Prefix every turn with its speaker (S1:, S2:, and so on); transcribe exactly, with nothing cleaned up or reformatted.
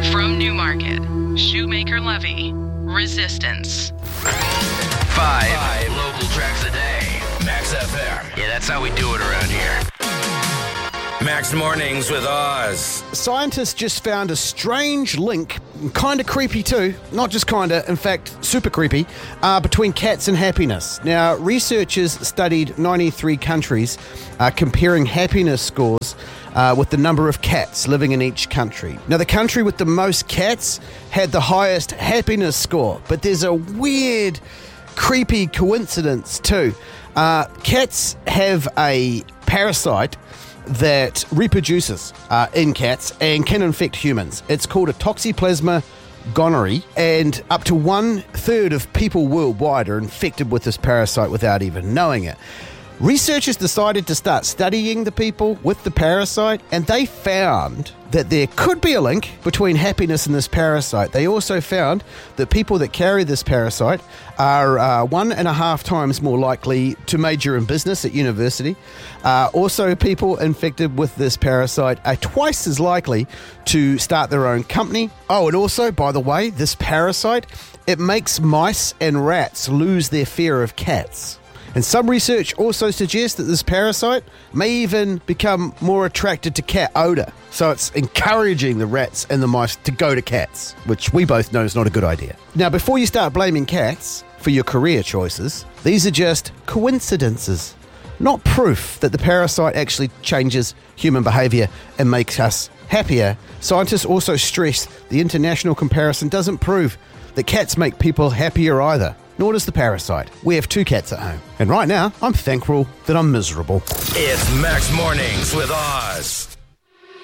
S1: From Newmarket, Shoemaker Levy, Resistance.
S2: Five, Five local tracks a day. Max F M. Yeah, that's how we do it around here. Max Mornings with Oz.
S3: Scientists just found a strange link, kind of creepy too, not just kind of, in fact, super creepy, uh, between cats and happiness. Now, researchers studied ninety-three countries, uh, comparing happiness scores uh, with the number of cats living in each country. Now, the country with the most cats had the highest happiness score, but there's a weird, creepy coincidence too. Uh, cats have a parasite that reproduces uh, in cats and can infect humans. It's called a Toxoplasma gonorrhoeae, and up to one third of people worldwide are infected with this parasite without even knowing it. Researchers decided to start studying the people with the parasite, and they found that there could be a link between happiness and this parasite. They also found that people that carry this parasite are uh, one and a half times more likely to major in business at university. Uh, also, people infected with this parasite are twice as likely to start their own company. Oh, and also, by the way, this parasite, it makes mice and rats lose their fear of cats. And some research also suggests that this parasite may even become more attracted to cat odor. So it's encouraging the rats and the mice to go to cats, which we both know is not a good idea. Now, before you start blaming cats for your career choices, these are just coincidences, not proof that the parasite actually changes human behavior and makes us happier. Scientists also stress the international comparison doesn't prove that cats make people happier either. Nor does the parasite. We have two cats at home. And right now, I'm thankful that I'm miserable.
S2: It's Max Mornings with Oz.